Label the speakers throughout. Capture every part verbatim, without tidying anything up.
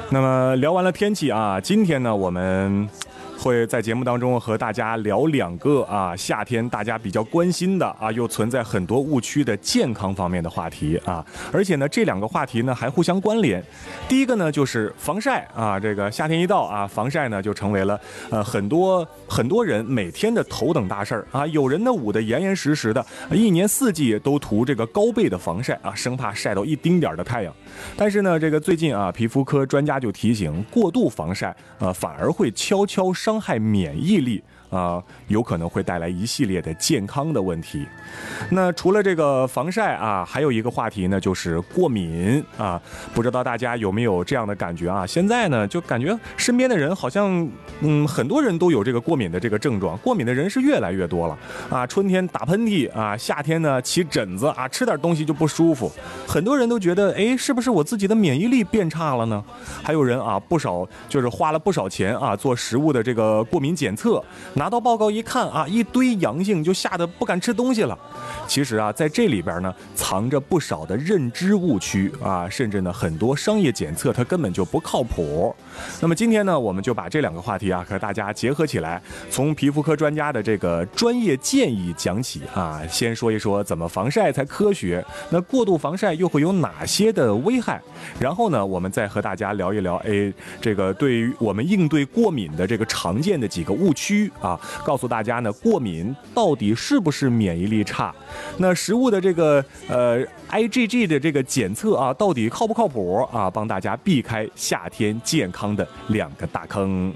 Speaker 1: 那么聊完了天气啊，今天呢我们会在节目当中和大家聊两个啊夏天大家比较关心的啊又存在很多误区的健康方面的话题啊，而且呢这两个话题呢还互相关联。第一个呢就是防晒啊，这个夏天一到啊，防晒呢就成为了呃很多很多人每天的头等大事儿啊。有人呢捂得严严实实的，一年四季都涂这个高倍的防晒啊，生怕晒到一丁点的太阳。但是呢，这个最近啊，皮肤科专家就提醒，过度防晒啊，反而会悄悄伤害免疫力啊，有可能会带来一系列的健康的问题。那除了这个防晒啊，还有一个话题呢，就是过敏啊。不知道大家有没有这样的感觉啊？现在呢，就感觉身边的人好像，嗯，很多人都有这个过敏的这个症状，过敏的人是越来越多了啊。春天打喷嚏啊，夏天呢起疹子啊，吃点东西就不舒服。很多人都觉得，哎，是不是我自己的免疫力变差了呢？还有人啊，不少就是花了不少钱啊，做食物的这个过敏检测，拿到报告一看啊，一堆阳性，就吓得不敢吃东西了。其实啊，在这里边呢，藏着不少的认知误区啊，甚至呢，很多商业检测它根本就不靠谱。那么今天呢，我们就把这两个话题啊，和大家结合起来，从皮肤科专家的这个专业建议讲起啊，先说一说怎么防晒才科学，那过度防晒又会有哪些的危害？然后呢，我们再和大家聊一聊，哎，这个对于我们应对过敏的这个常见的几个误区啊，告诉大家呢，过敏到底是不是免疫力差？那食物的这个呃 I G G 的这个检测啊，到底靠不靠谱啊？帮大家避开夏天健康的两个大坑。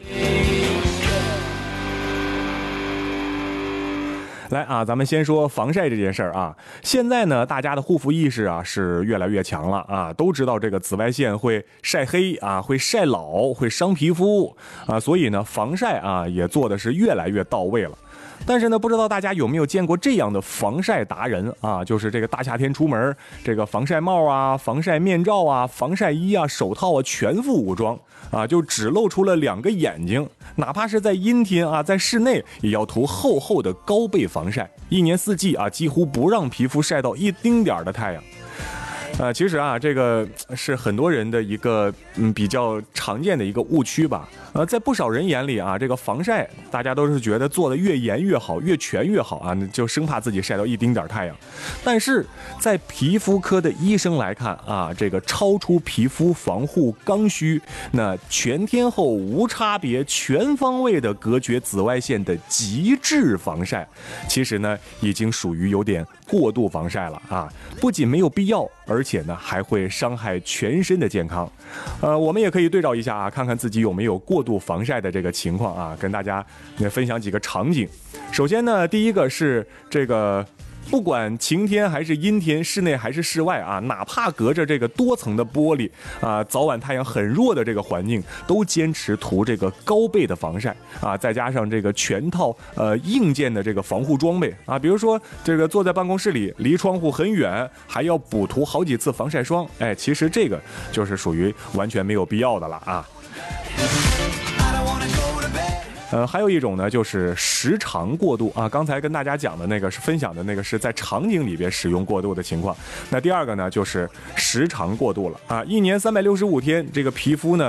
Speaker 1: 来啊，咱们先说防晒这件事儿啊。现在呢，大家的护肤意识啊是越来越强了啊，都知道这个紫外线会晒黑啊，会晒老，会伤皮肤啊，所以呢，防晒啊也做的是越来越到位了。但是呢，不知道大家有没有见过这样的防晒达人啊？就是这个大夏天出门，这个防晒帽啊、防晒面罩啊、防晒衣啊、手套啊，全副武装啊，就只露出了两个眼睛，哪怕是在阴天啊，在室内也要涂厚厚的高倍防晒，一年四季啊，几乎不让皮肤晒到一丁点的太阳。呃，其实啊，这个是很多人的一个嗯比较常见的一个误区吧。呃，在不少人眼里啊，这个防晒大家都是觉得做的越严越好，越全越好啊，就生怕自己晒到一丁点太阳。但是在皮肤科的医生来看啊，这个超出皮肤防护刚需，那全天候无差别、全方位的隔绝紫外线的极致防晒，其实呢已经属于有点过度防晒了啊，不仅没有必要，而且呢还会伤害全身的健康。呃，我们也可以对照一下啊，看看自己有没有过度防晒的这个情况啊，跟大家分享几个场景。首先呢，第一个是这个不管晴天还是阴天，室内还是室外啊，哪怕隔着这个多层的玻璃啊，早晚太阳很弱的这个环境，都坚持涂这个高倍的防晒啊，再加上这个全套呃硬件的这个防护装备啊，比如说这个坐在办公室里离窗户很远，还要补涂好几次防晒霜，哎，其实这个就是属于完全没有必要的了啊。呃，还有一种呢，就是时长过度啊。刚才跟大家讲的那个是分享的那个是在场景里边使用过度的情况。那第二个呢，就是时长过度了啊。一年三百六十五天，这个皮肤呢